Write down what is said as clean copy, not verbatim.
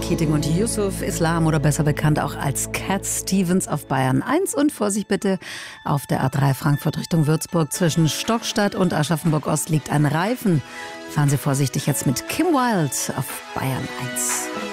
Keating und Yusuf Islam oder besser bekannt auch als Cat Stevens auf Bayern 1. Und Vorsicht bitte, auf der A3 Frankfurt Richtung Würzburg zwischen Stockstadt und Aschaffenburg Ost liegt ein Reifen. Fahren Sie vorsichtig jetzt mit Kim Wilde auf Bayern 1.